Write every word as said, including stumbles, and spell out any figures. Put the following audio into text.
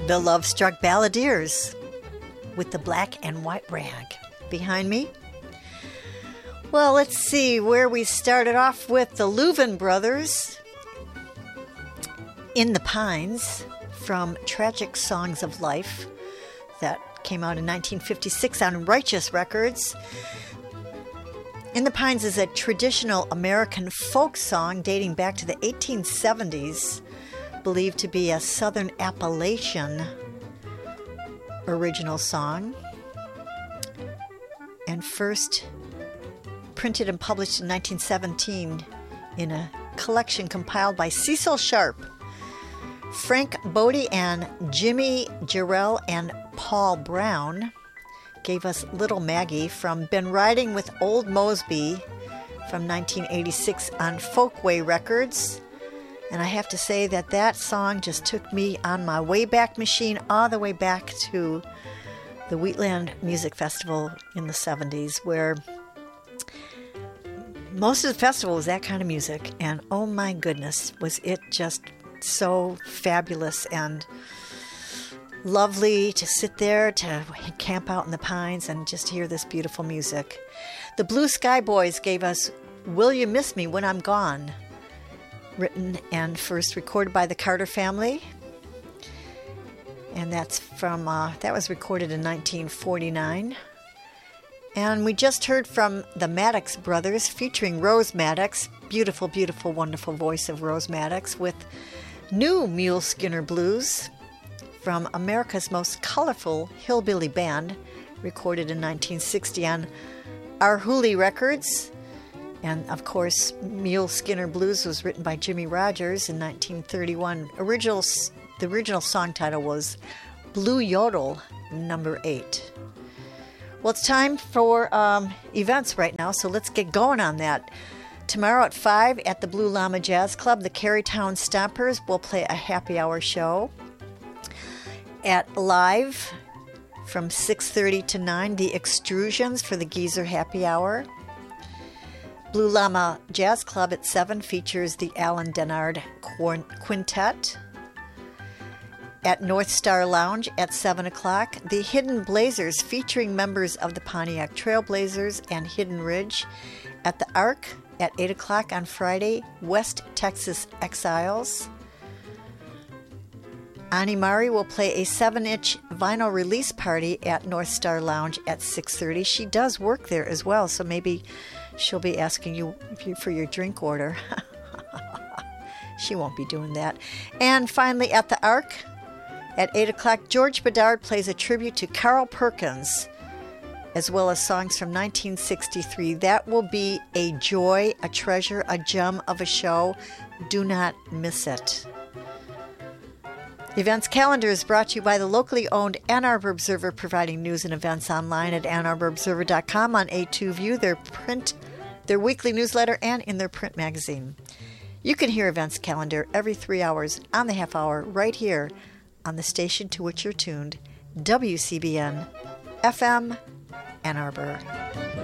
the Love Struck Balladeers with the Black and White Rag behind me. Well, let's see where we started off with the Louvin Brothers, In the Pines, from Tragic Songs of Life, that came out in nineteen fifty-six on Righteous Records. In the Pines is a traditional American folk song dating back to the eighteen seventies, believed to be a Southern Appalachian original song, and first printed and published in nineteen seventeen in a collection compiled by Cecil Sharp, Frank Bodie, and Jimmy Jarrell and Paul Brown. Gave us Little Maggie from Been Riding with Old Mosby from nineteen eighty-six on Folkway Records. And I have to say that that song just took me on my Wayback Machine all the way back to the Wheatland Music Festival in the seventies, where most of the festival was that kind of music. And oh my goodness, was it just so fabulous and lovely to sit there, to camp out in the pines and just hear this beautiful music. The Blue Sky Boys gave us Will You Miss Me When I'm Gone, written and first recorded by the Carter Family. And that's from, uh, that was recorded in nineteen forty-nine. And we just heard from the Maddox Brothers featuring Rose Maddox, beautiful, beautiful, wonderful voice of Rose Maddox, with New Mule Skinner Blues from America's Most Colorful Hillbilly Band, recorded in nineteen sixty on Arhoolie Records. And of course, Mule Skinner Blues was written by Jimmy Rogers in nineteen thirty-one. Original, the original song title was Blue Yodel Number Eight. Well, it's time for um, events right now, so let's get going on that. Tomorrow at five at the Blue Llama Jazz Club, the Carytown Stompers will play a happy hour show. At Live from six thirty to nine, the Extrusions for the Geezer Happy Hour. Blue Llama Jazz Club at seven features the Alan Dennard Quintet. At North Star Lounge at seven o'clock, the Hidden Blazers featuring members of the Pontiac Trailblazers and Hidden Ridge. At the Ark at eight o'clock on Friday, West Texas Exiles. Ani Mari will play a seven-inch vinyl release party at North Star Lounge at six thirty. She does work there as well, so maybe she'll be asking you for your drink order. She won't be doing that. And finally, at the Ark, at eight o'clock, George Bedard plays a tribute to Carl Perkins, as well as songs from nineteen sixty-three. That will be a joy, a treasure, a gem of a show. Do not miss it. Events calendar is brought to you by the locally owned Ann Arbor Observer, providing news and events online at ann arbor observer dot com, on A two View, their print, their weekly newsletter, and in their print magazine. You can hear events calendar every three hours on the half hour right here on the station to which you're tuned, W C B N F M Ann Arbor.